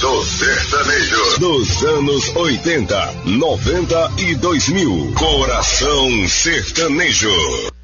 do sertanejo. Dos anos 80, 90 e 2000. Coração Sertanejo.